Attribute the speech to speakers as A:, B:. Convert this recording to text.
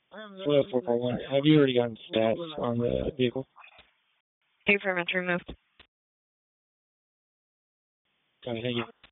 A: Hello, 441. Have you already gotten stats on the vehicle?
B: Thank you very much. Removed.
A: Okay, thank you.